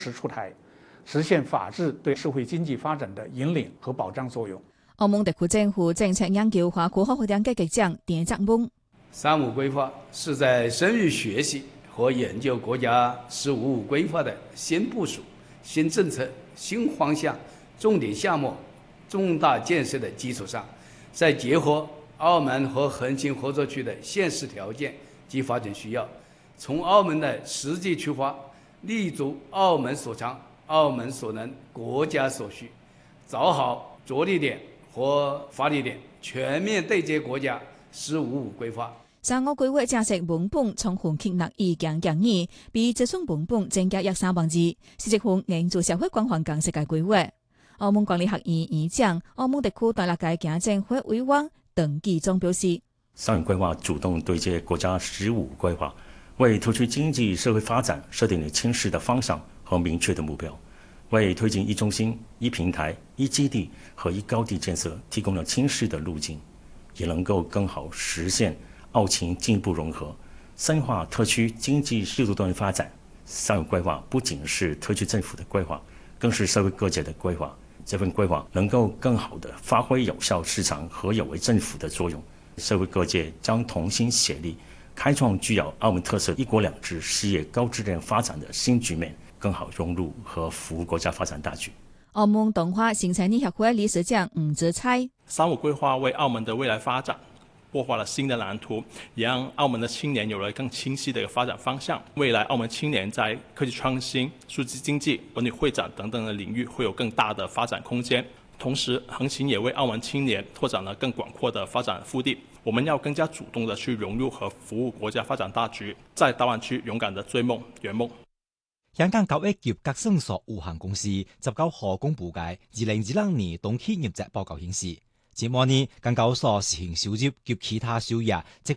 出台，实现法治对社会經濟發展的引領和保障作用。 澳門特區政府政策研究和科學發展局局長田澤蒙 ，3.5規劃是在深入學習和研究國家15.5規劃的新部署、新政策、新方向、重點項目、重大建設的基礎上，再結合澳門和橫琴合作區的現實條件及發展需要，從澳門的實際出發，立足澳門所長、澳門所能、國家所需，找好着力點和發力點，全面對接國家15.5規劃。 3個規劃正式文本從橫琴6億建議，比這種文本增加約3萬字，是一項營造社會關懷共識嘅規劃。澳門管理學院院長、澳門特區第6屆行政會委員鄧繼宗表示 ，3.5規劃主動對接國家15.5規劃，為特區經濟社會發展設定了清晰的方向和明確的目標，為推進一中心、一平台、一基地和一高地建設提供了清晰的路徑，也能夠更好實現澳情進一步融合，深化特區經濟適度多元發展。3.5規劃不僅是特區政府的規劃，更是社會各界的規劃。這份規劃能夠更好地發揮有效市場和有為政府的作用。社會各界將同心協力，開創具有澳門特色一國兩制事業高質量發展的新局面，更好融入和服務國家發展大局。 澳門動畫新產業協會理事長吳澤猜 ，3.5規劃為澳門的未來發展擘畫了新的藍圖，也讓澳門的青年有了更清晰的一個發展方向。未來澳門青年在科技創新、數字經濟、文旅會展等等的領域會有更大的發展空間。同時，橫琴也為澳門青年拓展了更廣闊的發展腹地。我們要更加主動的去融入和服務國家發展大局，在大灣區勇敢的追夢圓夢。 香港交易及革新所有限公司19號公布嘅2022年冬季業績報告顯示，前年港交所實現收入及其他收入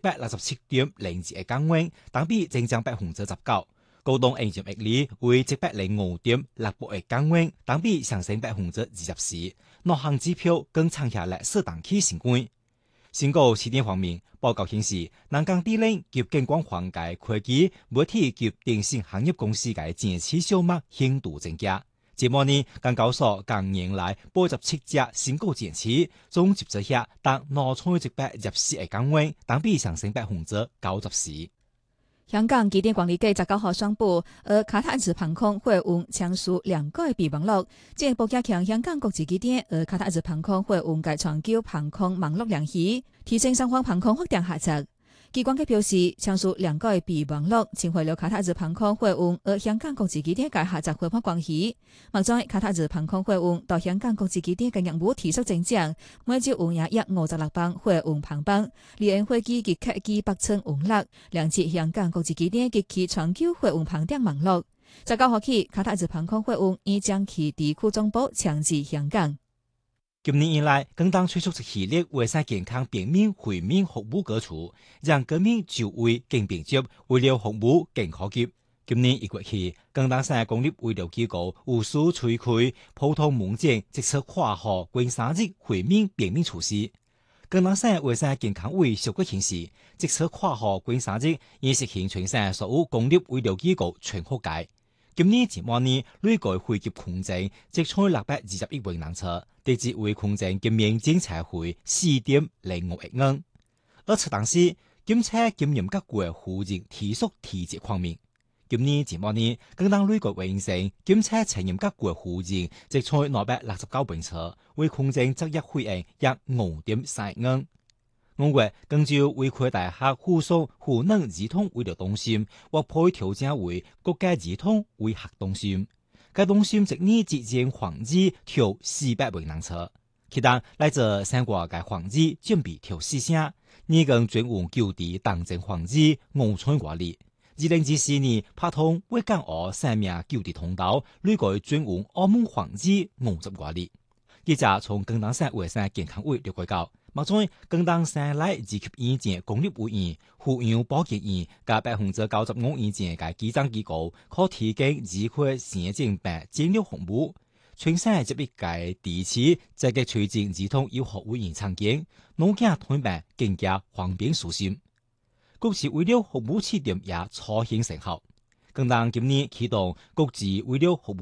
767.0億港元，同比增長19%。股東應佔溢利為705.6億港元，同比上升24%。各項指標更創下了4檔期新高。新高起點方面，報告顯示，南港地靈及景觀環界科技、媒體及電信行業公司嘅前期銷額顯著增加。前年港交所近年來87隻新股前期，總接觸額達2,724億港元，同比上升90%。 香港機電管理局19號宣布，卡塔爾航空會運簽署2個備忘錄，進一步加強香港國際機電卡塔爾航空會運嘅全球航空網絡聯繫，提升雙方航空發展合作。機管局表示，簽署2個備忘錄，強化了卡塔爾航空會運香港國際機電嘅合作夥伴關係。目前卡塔爾航空會運到香港國際機電嘅業務持續增長，每週運營約56班會運航班，離岸飛機及客機8寸運力，連接香港國際機電及其全球會運航點網絡。19號起，卡塔爾航空會運已將其地區總部遷至香港。 今年以來，更當推出一系列衛生健康便民惠民服務舉措，讓居民就醫更便捷，醫療服務更可及。今年1月起，更當省公立醫療機構有序推開普通門診即測跨河觀察日惠民便民措施。更當省衛生健康委數據顯示，即測跨河觀察日已實現全省所有公立醫療機構全覆蓋。今年前半年累計惠及空診即採620億元人次，直至為空診今年淨採回4.05億元。而此當時檢測檢驗各國護人提速提節方面，今年前半年更當累計完成檢測檢驗各國護人即採269倍次，為空診則約費用約5.3億元。5月更就為擴大客附屬湖南兒童醫療中心獲配調整為國家兒童醫學中心，該中心即年節前黃金調400倍人次，其他來自三國嘅黃金準備調4成，呢個專門救地當政黃金5村外力。2014年拍通粵港澳3名救地通道，累計專門澳門黃金50外力。記者從更當省衛生健康委了解到，目前更當省內二級醫院公立醫院、婦幼保健院加95%醫院嘅基層機構可提供兒科神經病診療服務。全省這一個地區積極推進兒童醫學會員參見，農家吞病更加方便舒心。國際醫療服務試點也初顯成效。 更當今年啟動國際為了服務